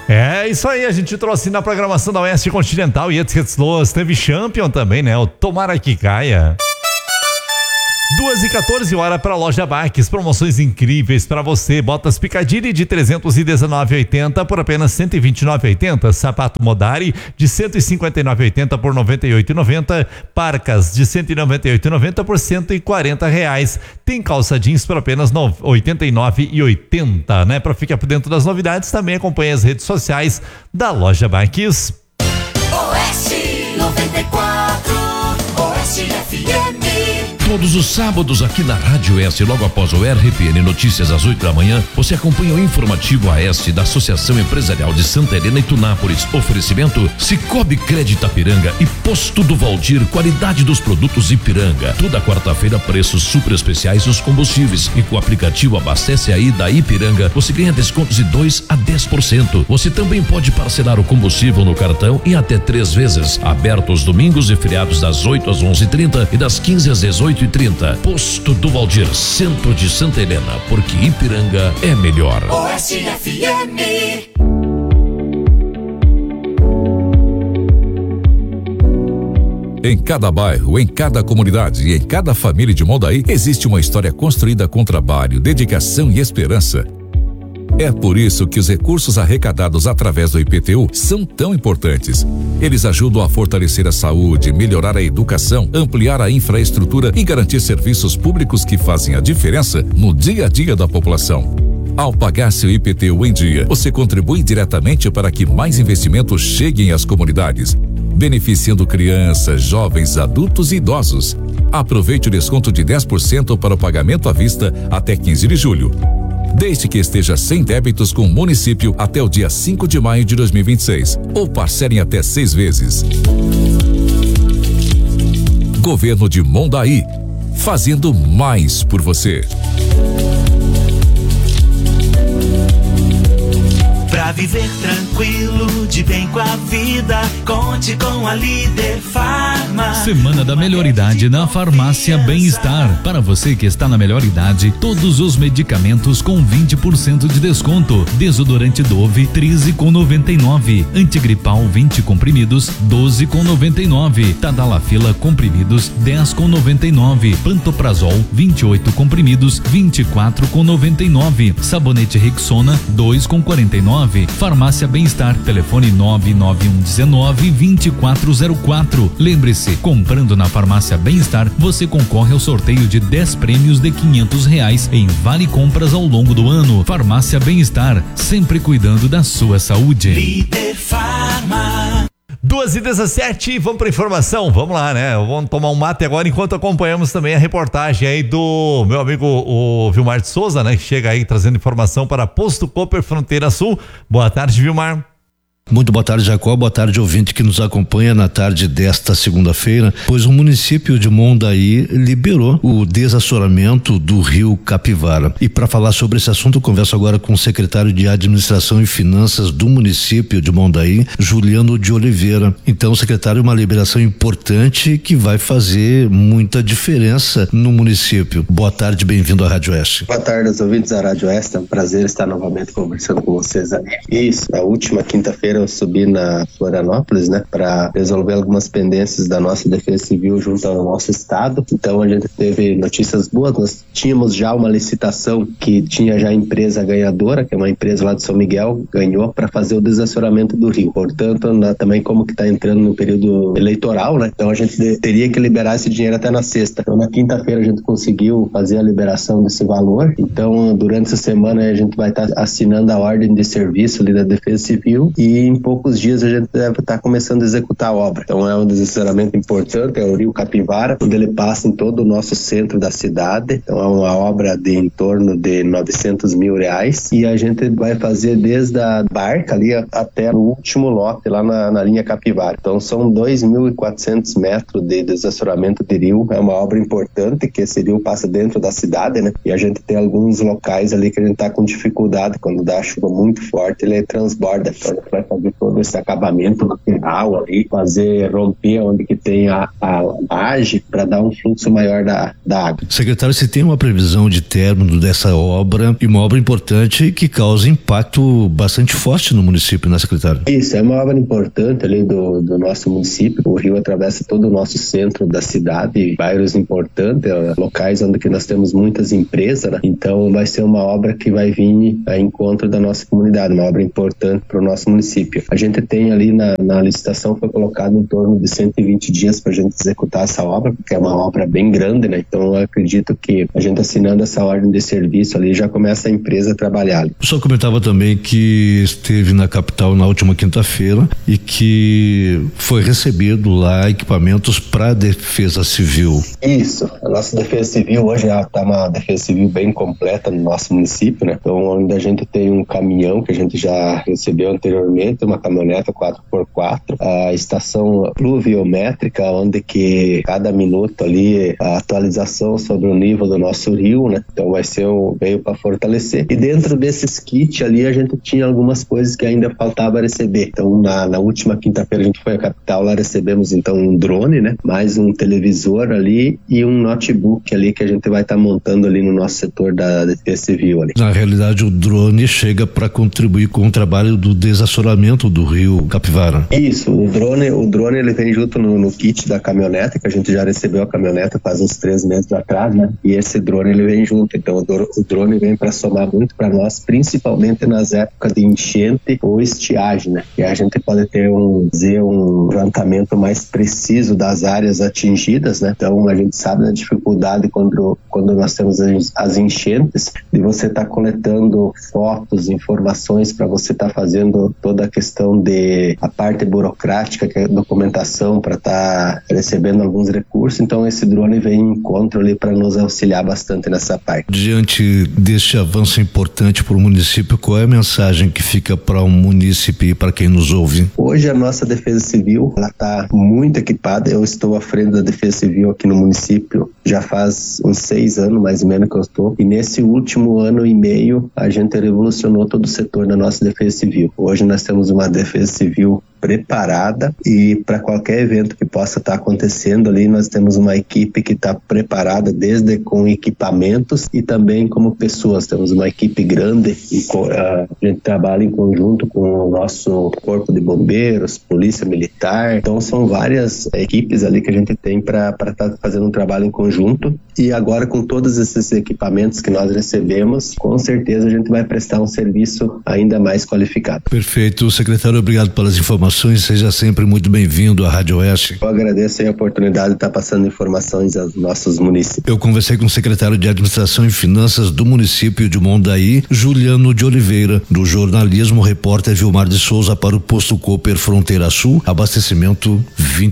É isso aí, a gente trouxe na programação da Oeste Continental e Etzquetzloas, teve Champion também, né? O Tomara que Caia. 2h14 para a Loja Baques, promoções incríveis para você. Botas Picadilly de 319,80 por apenas 129,80. Sapato Modari de 159,80 por 98,90. Parcas de 198,90 por R$140. Tem calça jeans por apenas 89,80, né? Para ficar por dentro das novidades, também acompanhe as redes sociais da Loja Baques. Oeste 94, Oeste FM. Todos os sábados aqui na Rádio S, logo após o RPN Notícias às 8 da manhã, você acompanha o informativo AS da Associação Empresarial de Santa Helena e Tunápolis. Oferecimento Cicobi Crédito Ipiranga e Posto do Valdir, qualidade dos produtos Ipiranga. Toda quarta-feira, preços super especiais nos combustíveis. E com o aplicativo Abastece Aí da Ipiranga, você ganha descontos de 2 a 10%. Você também pode parcelar o combustível no cartão em até 3 vezes. Aberto aos domingos e feriados das 8 às 11h30 e das 15 às 18h30. Posto do Valdir, centro de Santa Helena, porque Ipiranga é melhor. Oeste FM. Em cada bairro, em cada comunidade e em cada família de Mondaí existe uma história construída com trabalho, dedicação e esperança. É por isso que os recursos arrecadados através do IPTU são tão importantes. Eles ajudam a fortalecer a saúde, melhorar a educação, ampliar a infraestrutura e garantir serviços públicos que fazem a diferença no dia a dia da população. Ao pagar seu IPTU em dia, você contribui diretamente para que mais investimentos cheguem às comunidades, beneficiando crianças, jovens, adultos e idosos. Aproveite o desconto de 10% para o pagamento à vista até 15 de julho. Desde que esteja sem débitos com o município até o dia 5 de maio de 2026. Ou parcelem até 6 vezes. Governo de Mondaí, fazendo mais por você. Pra viver tranquilo, de bem com a vida, conte com a Líder Farma. Semana da Melhor Idade na Farmácia Bem-Estar. Para você que está na melhor idade, todos os medicamentos com 20% de desconto. Desodorante Dove, 13,99. Antigripal, 20 comprimidos, 12,99. Tadalafila comprimidos, 10,99. Pantoprazol, 28 comprimidos, 24,99. Sabonete Rexona, 2,49. Farmácia Bem-Estar, telefone 99119-2404. Lembre-se, comprando na Farmácia Bem-Estar, você concorre ao sorteio de 10 prêmios de R$500 em vale compras ao longo do ano. Farmácia Bem-Estar, sempre cuidando da sua saúde. Líder Farma. 2h17, vamos para informação, vamos lá, né? Vamos tomar um mate agora enquanto acompanhamos também a reportagem aí do meu amigo o Vilmar de Souza, né? Que chega aí trazendo informação para Posto Cooper Fronteira Sul. Boa tarde, Vilmar. Muito boa tarde, Jacó. Boa tarde, ouvinte que nos acompanha na tarde desta segunda-feira, pois o município de Mondaí liberou o desassoramento do rio Capivara. E para falar sobre esse assunto, eu converso agora com o secretário de Administração e Finanças do município de Mondaí, Juliano de Oliveira. Então, secretário, uma liberação importante que vai fazer muita diferença no município. Boa tarde, bem-vindo à Rádio Oeste. Boa tarde aos ouvintes da Rádio Oeste, é um prazer estar novamente conversando com vocês aí. Isso, na última quinta-feira eu subi na Florianópolis, né, para resolver algumas pendências da nossa Defesa Civil junto ao nosso estado. Então a gente teve notícias boas. Nós tínhamos já uma licitação que tinha já a empresa ganhadora, que é uma empresa lá de São Miguel, ganhou para fazer o desassoramento do rio. Portanto, também como que está entrando no período eleitoral, né, então a gente teria que liberar esse dinheiro até na sexta. Então na quinta-feira a gente conseguiu fazer a liberação desse valor. Então durante essa semana a gente vai estar assinando a ordem de serviço ali da Defesa Civil e em poucos dias a gente deve estar começando a executar a obra. Então é um desassoramento importante, é o rio Capivara, onde ele passa em todo o nosso centro da cidade. Então é uma obra de em torno de R$900 mil e a gente vai fazer desde a barca ali até o último lote lá na linha Capivara. Então são 2.400 metros de desassoramento de rio. É uma obra importante que esse rio passa dentro da cidade, né? E a gente tem alguns locais ali que a gente está com dificuldade quando dá chuva muito forte, ele transborda. Então a gente vai fazer fazer todo esse acabamento lateral ali, romper onde que tem a laje para dar um fluxo maior da água. Secretário, se tem uma previsão de término dessa obra, e uma obra importante que causa impacto bastante forte no município, né, secretário? Isso, é uma obra importante ali do nosso município. O rio atravessa todo o nosso centro da cidade, bairros importantes, locais onde que nós temos muitas empresas, né? Então vai ser uma obra que vai vir a encontro da nossa comunidade, uma obra importante para o nosso município. A gente tem ali na licitação, foi colocado em torno de 120 dias para a gente executar essa obra, porque é uma obra bem grande, né? Então eu acredito que a gente assinando essa ordem de serviço ali, já começa a empresa a trabalhar ali. O senhor comentava também que esteve na capital na última quinta-feira e que foi recebido lá equipamentos para a Defesa Civil. Isso, a nossa Defesa Civil hoje está uma Defesa Civil bem completa no nosso município, né? Então, onde a gente tem um caminhão que a gente já recebeu anteriormente, uma caminhoneta 4x4, a estação pluviométrica, onde que cada minuto ali a atualização sobre o nível do nosso rio, né? Então vai ser veio para fortalecer. E dentro desses kits ali a gente tinha algumas coisas que ainda faltava receber. Então na última quinta-feira a gente foi à capital, lá recebemos então um drone, né? Mais um televisor ali e um notebook ali que a gente vai estar montando ali no nosso setor da Defesa Civil ali. Na realidade o drone chega para contribuir com o trabalho do desassoramento do rio Capivara. Isso, o drone ele vem junto no kit da caminhoneta, que a gente já recebeu a caminhoneta faz uns 3 meses atrás, né? E esse drone ele vem junto, então o drone vem para somar muito para nós, principalmente nas épocas de enchente ou estiagem, né? E a gente pode ter um levantamento mais preciso das áreas atingidas, né? Então a gente sabe da dificuldade quando nós temos as enchentes, de você estar coletando fotos, informações para você estar fazendo toda a questão a parte burocrática, que é a documentação para estar recebendo alguns recursos. Então esse drone vem em encontro ali para nos auxiliar bastante nessa parte. Diante deste avanço importante para o município, qual é a mensagem que fica para o município e para quem nos ouve? Hoje a nossa Defesa Civil ela está muito equipada. Eu estou à frente da Defesa Civil aqui no município já faz uns 6 anos mais ou menos que eu estou, e nesse último ano e meio a gente revolucionou todo o setor da nossa Defesa Civil. Hoje nós temos uma Defesa Civil preparada e para qualquer evento que possa estar acontecendo ali, nós temos uma equipe que está preparada desde com equipamentos e também como pessoas. Temos uma equipe grande e a gente trabalha em conjunto com o nosso corpo de bombeiros, polícia militar. Então são várias equipes ali que a gente tem para estar fazendo um trabalho em conjunto, e agora com todos esses equipamentos que nós recebemos, com certeza a gente vai prestar um serviço ainda mais qualificado. Perfeito, secretário, obrigado pelas informações, seja sempre muito bem-vindo à Rádio Oeste. Eu agradeço a oportunidade de estar passando informações aos nossos municípios. Eu conversei com o secretário de Administração e Finanças do município de Mondaí, Juliano de Oliveira, do jornalismo, repórter Vilmar de Souza para o Posto Cooper Fronteira Sul, abastecimento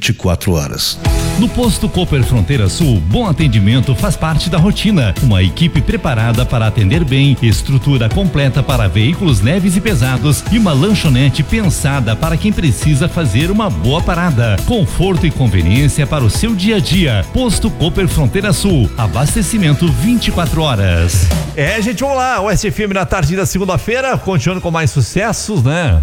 24 horas. No Posto Cooper Fronteira Sul, bom atendimento faz parte da rotina. Uma equipe preparada para atender bem, estrutura completa para veículos leves e pesados e uma lanchonete pensada para quem precisa fazer uma boa parada. Conforto e conveniência para o seu dia a dia. Posto Cooper Fronteira Sul, abastecimento 24 horas. Gente, vamos lá, o SFM na tarde da segunda-feira, continuando com mais sucessos, né?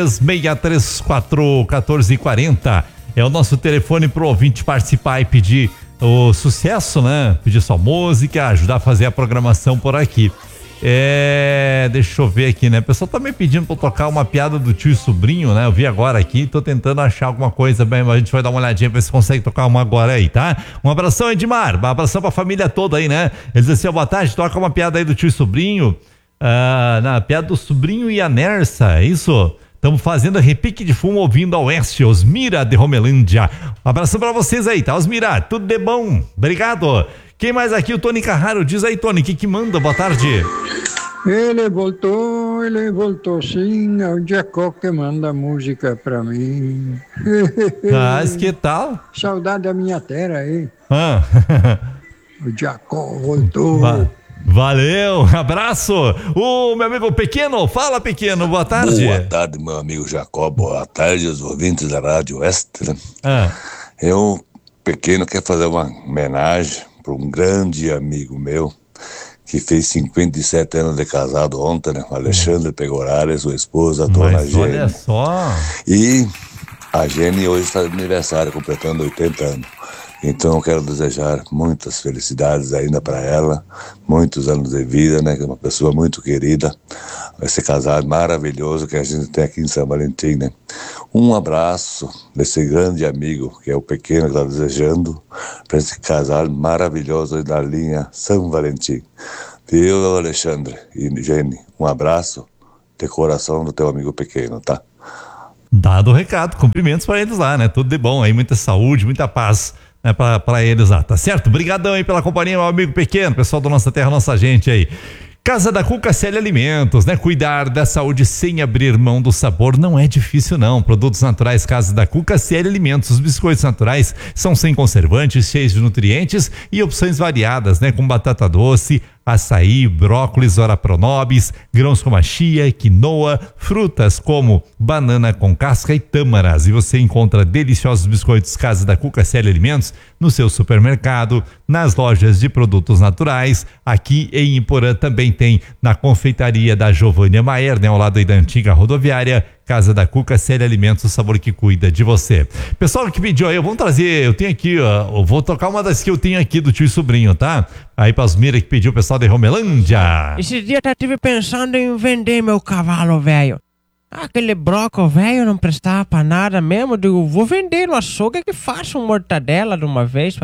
36341440 é o nosso telefone pro ouvinte participar e pedir o sucesso, né? Pedir sua música, ajudar a fazer a programação por aqui. Deixa eu ver aqui, né? O pessoal tá me pedindo pra eu tocar uma piada do tio e sobrinho, né? Eu vi agora aqui, tô tentando achar alguma coisa bem, mas a gente vai dar uma olhadinha pra ver se consegue tocar uma agora aí, tá? Um abração, Edmar, um abração pra família toda aí, né? Eles dizem assim, boa tarde, toca uma piada aí do tio e sobrinho, na piada do sobrinho e a Nersa, é isso? Estamos fazendo repique de fumo ouvindo a Oeste, Osmira de Romelândia. Um abração pra vocês aí, tá? Osmira, tudo de bom? Obrigado. Quem mais aqui? O Tony Carraro. Diz aí, Tony, o que manda? Boa tarde. Ele voltou sim, é o Jacó que manda música pra mim. Mas que tal? Saudade da minha terra aí. O Jacó voltou. Valeu, abraço. O meu amigo Pequeno, fala Pequeno, boa tarde. Boa tarde, meu amigo Jacó, boa tarde aos ouvintes da Rádio Oeste. Eu, Pequeno, quero fazer uma homenagem para um grande amigo meu, que fez 57 anos de casado ontem, né? Alexandre Pegorari, sua esposa, a dona Gene. Olha só. E a Gene hoje está de aniversário, completando 80 anos. Então eu quero desejar muitas felicidades ainda para ela, muitos anos de vida, né? Que é uma pessoa muito querida, esse casado maravilhoso que a gente tem aqui em São Valentim, né? Um abraço desse grande amigo que é o pequeno que está desejando para esse casal maravilhoso da linha São Valentim. Viu, Alexandre e Jenny? Um abraço de coração do teu amigo pequeno, tá? Dado o recado, cumprimentos para eles lá, né? Tudo de bom aí, muita saúde, muita paz, né? Para eles lá, tá certo? Obrigadão aí pela companhia, meu amigo pequeno, pessoal da Nossa Terra, nossa gente aí. Casa da Cuca CL Alimentos, né? Cuidar da saúde sem abrir mão do sabor não é difícil não. Produtos naturais Casa da Cuca CL Alimentos. Os biscoitos naturais são sem conservantes, cheios de nutrientes e opções variadas, né? Com batata doce, açaí, brócolis, ora pronobis, grãos como a chia, quinoa, frutas como banana com casca e tâmaras. E você encontra deliciosos biscoitos Casa da Cuca CL Alimentos no seu supermercado, nas lojas de produtos naturais. Aqui em Iporã também tem na confeitaria da Giovânia Maier, né, ao lado aí da antiga rodoviária. Casa da Cuca CL Alimentos, o sabor que cuida de você. Pessoal que pediu aí, vamos trazer, eu tenho aqui, ó, eu vou tocar uma das que eu tenho aqui do tio e sobrinho, tá? Aí para os Mira que pediu, o pessoal de Romelândia. Esse dia eu tive pensando em vender meu cavalo velho. Aquele broco velho não prestava pra nada mesmo. Eu digo, vou vender no açougue que faça um mortadela de uma vez pra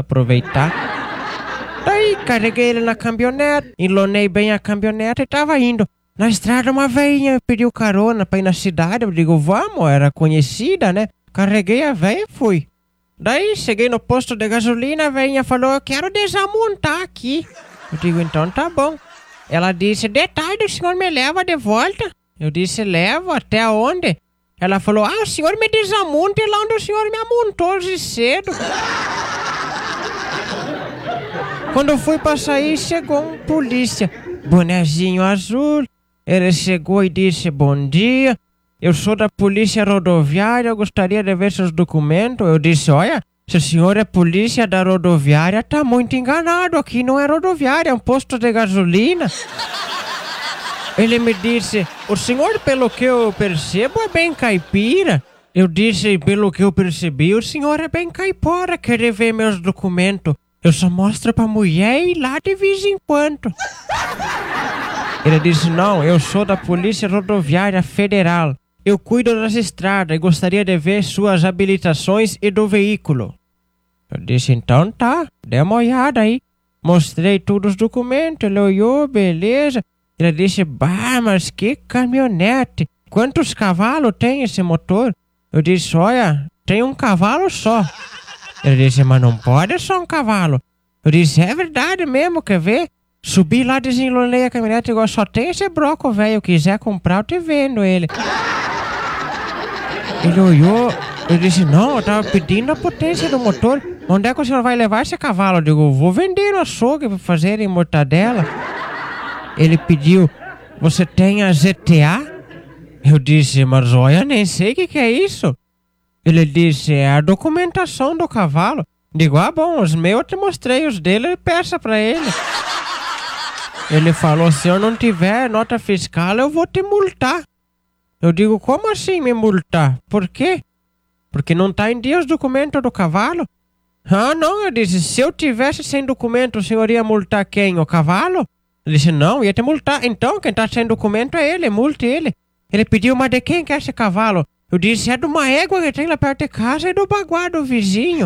aproveitar. Daí carreguei ele na caminhonete, enlonei bem a caminhonete e tava indo. Na estrada uma veinha pediu carona pra ir na cidade. Eu digo, vamos, era conhecida, né? Carreguei a veia e fui. Daí cheguei no posto de gasolina, a veinha falou, eu quero desamontar aqui. Eu digo, então tá bom. Ela disse, detalhe, o senhor me leva de volta? Eu disse, levo, até onde? Ela falou, o senhor me desamonta lá onde o senhor me amontou hoje cedo. Quando eu fui pra sair, chegou um polícia, bonezinho azul. Ele chegou e disse, bom dia, eu sou da polícia rodoviária, eu gostaria de ver seus documentos. Eu disse, olha, se o senhor é polícia da rodoviária, tá muito enganado, aqui não é rodoviária, é um posto de gasolina. Ele me disse, o senhor, pelo que eu percebo, é bem caipira. Eu disse, pelo que eu percebi, o senhor é bem caipora, querer ver meus documentos. Eu só mostro pra mulher e lá de vez em quando. Ele disse, não, eu sou da Polícia Rodoviária Federal. Eu cuido das estradas e gostaria de ver suas habilitações e do veículo. Eu disse, então tá, dê uma olhada aí. Mostrei todos os documentos, ele olhou, beleza. Ele disse, bah, mas que caminhonete. Quantos cavalos tem esse motor? Eu disse, olha, tem um cavalo só. Ele disse, mas não pode só um cavalo. Eu disse, é verdade mesmo, quer ver? Subi lá, desenlolei a caminhonete, igual só tem esse broco, velho. Quiser comprar, eu te vendo ele. Ele olhou, eu disse, não, eu tava pedindo a potência do motor. Onde é que o senhor vai levar esse cavalo? Eu digo, vou vender no açougue pra fazerem mortadela. Ele pediu, você tem a ZTA? Eu disse, mas olha, nem sei o que é isso. Ele disse, é a documentação do cavalo. Digo, bom, os meus eu te mostrei, os dele, peça pra ele. Ele falou, se eu não tiver nota fiscal, eu vou te multar. Eu digo, como assim me multar? Por quê? Porque não tá em dia os documentos do cavalo? Ah, não, eu disse, se eu tivesse sem documento, o senhor ia multar quem? O cavalo? Ele disse, não, ia te multar. Então, quem tá sem documento é ele, multe ele. Ele pediu, mas de quem que é esse cavalo? Eu disse, é de uma égua que tem lá perto de casa e do baguá do vizinho.